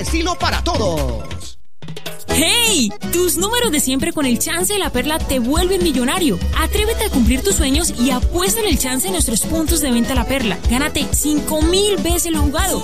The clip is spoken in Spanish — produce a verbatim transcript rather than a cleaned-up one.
estilo para todos. ¡Hey! Tus números de siempre con el Chance de la Perla te vuelven millonario. Atrévete a cumplir tus sueños y apuesta en el Chance en nuestros puntos de venta La Perla. Gánate cinco mil veces lo jugado.